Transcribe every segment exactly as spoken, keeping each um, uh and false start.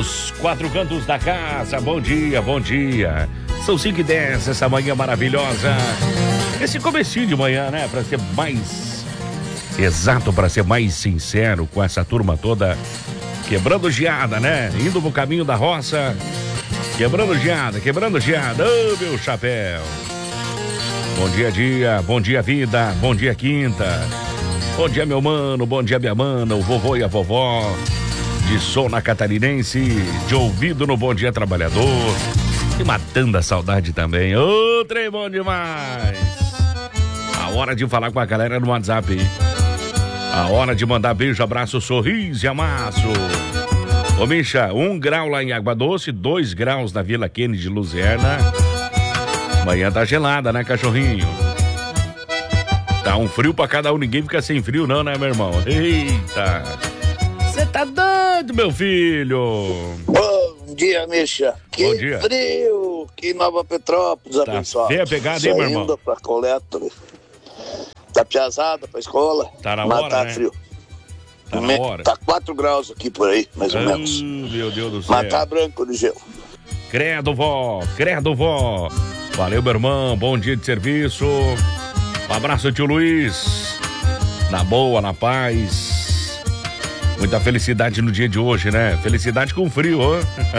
Nos quatro cantos da casa, bom dia, bom dia. São cinco e dez, essa manhã maravilhosa. Esse comecinho de manhã, né? Pra ser mais exato, pra ser mais sincero com essa turma toda. Quebrando geada, né? Indo pro caminho da roça. Quebrando geada, quebrando geada. Ô, meu chapéu. Bom dia, dia. Bom dia, vida. Bom dia, quinta. Bom dia, meu mano. Bom dia, minha mana. O vovô e a vovó. De som na Catarinense. De ouvido no Bom Dia Trabalhador. E matando a saudade também. Ô, trem bom demais. A hora de falar com a galera no WhatsApp. A hora de mandar beijo, abraço, sorriso e amasso. Ô, Misha, um grau lá em Água Doce, dois graus na Vila Kennedy de Luzerna. Amanhã tá gelada, né, cachorrinho? Tá um frio pra cada um, ninguém fica sem frio não, né, meu irmão? Eita! Você tá doido, meu filho? Bom dia, Misha. Que Bom dia. frio! Que Nova Petrópolis, tá abençoado. Feia a pegada, hein, meu irmão? Indo pra coleta. Tá piazada pra escola. Tá na mas hora, tá né? frio. Tá na Me... hora. Tá quatro graus aqui por aí, mais ou Ah, menos. meu Deus do céu. Mas tá branco de gelo. Credo, vó. Credo, vó. Valeu, meu irmão. Bom dia de serviço. Um abraço, tio Luiz. Na boa, na paz. Muita felicidade no dia de hoje, né? Felicidade com frio, ó.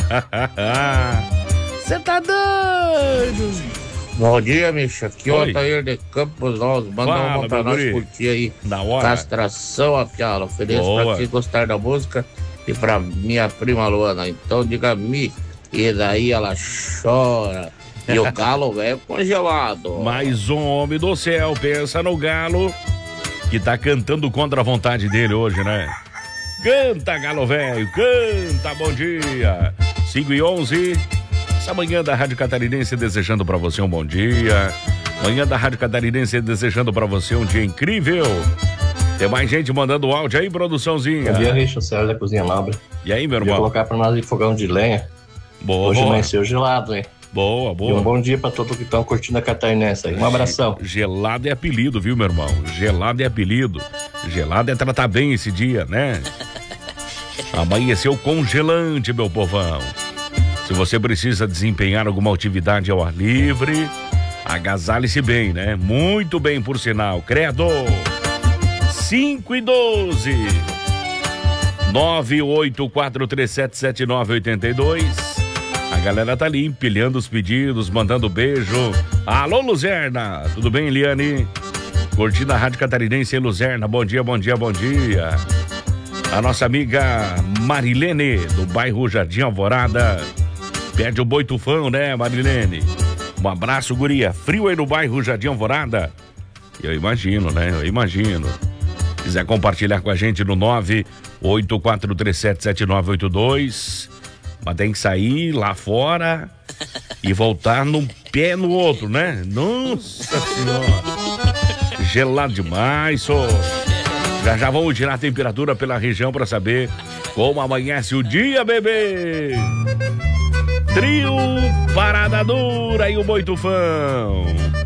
Você tá doido? Bom dia, Misha. Aqui é o Oi. Altair de Campos Novos. Manda Fala, uma pra meu nós guri. curtir aí. Na hora. Castração a piala. Ofereço Boa. pra quem gostar da música e pra minha prima Luana. Então diga Mi. E daí ela chora. E o galo velho congelado. Mais um homem do céu. Pensa no galo que tá cantando contra a vontade dele hoje, né? Canta, galo velho. Canta, bom dia. cinco e onze. Essa manhã da Rádio Catarinense desejando pra você um bom dia. Manhã da Rádio Catarinense desejando pra você um dia incrível. Tem mais gente mandando áudio aí, produçãozinha. Bom dia, Richard, Sérgio da Cozinha Nobre. E aí, meu Queria irmão? colocar pra nós de fogão de lenha. Boa, Hoje boa. amanheceu gelado, hein? Boa, E um boa. bom dia pra todos que estão curtindo a Catarinense aí. Um abração. Gelado é apelido, viu, meu irmão? Gelado é apelido. Gelado é tratar bem esse dia, né? Amanheceu congelante, meu povão. Se você precisa desempenhar alguma atividade ao ar livre, agasalhe-se bem, né? Muito bem, por sinal. Credo! cinco e doze. nove oito quatro três sete sete nove oito dois. A galera tá ali empilhando os pedidos, mandando beijo. Alô, Luzerna! Tudo bem, Eliane? Curtindo a Rádio Catarinense em Luzerna. Bom dia, bom dia, bom dia. A nossa amiga Marilene, do bairro Jardim Alvorada. Pede o boi tufão, né, Marilene? Um abraço, guria. Frio aí no bairro Jardim Alvorada? Eu imagino, né? Eu imagino. Quiser compartilhar com a gente no nove oito quatro três sete sete nove oito dois. Mas tem que sair lá fora e voltar num pé no outro, né? Nossa Senhora. Gelado demais, só. Já já vamos tirar a temperatura pela região para saber como amanhece o dia, bebê. Trio Parada Dura e o Boi Tufão.